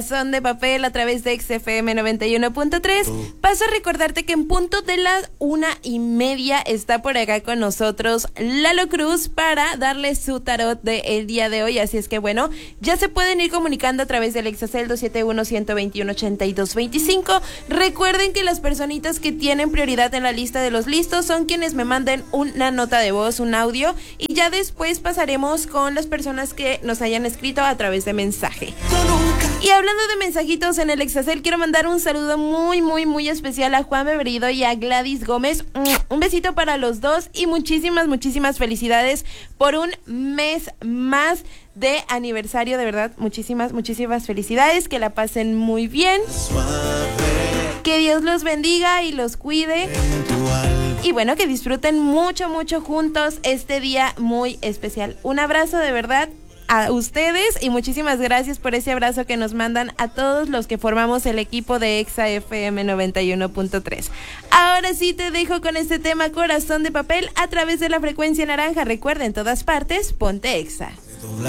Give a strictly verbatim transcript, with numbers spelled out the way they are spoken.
Son de Papel a través de X F M noventa y uno punto tres. Paso a recordarte que en punto de las una y media está por acá con nosotros Lalo Cruz para darle su tarot del día de hoy. Así es que bueno, ya se pueden ir comunicando a través del Exacel dos siete uno, uno dos uno, ocho dos dos cinco. Recuerden que las personitas que tienen prioridad en la lista de los listos son quienes me manden una nota de voz, un audio, y ya después pasaremos con las personas que nos hayan escrito a través de mensaje. Y hablando de mensajitos en el Exacel, quiero mandar un saludo muy, muy, muy especial a Juan Beberido y a Gladys Gómez. Un besito para los dos y muchísimas, muchísimas felicidades por un mes más de aniversario. De verdad, muchísimas, muchísimas felicidades. Que la pasen muy bien. Que Dios los bendiga y los cuide. Y bueno, que disfruten mucho, mucho juntos este día muy especial. Un abrazo de verdad a ustedes y muchísimas gracias por ese abrazo que nos mandan a todos los que formamos el equipo de Exa F M noventa y uno punto tres. Ahora sí te dejo con este tema Corazón de Papel a través de la frecuencia naranja. Recuerda, en todas partes, ponte Exa.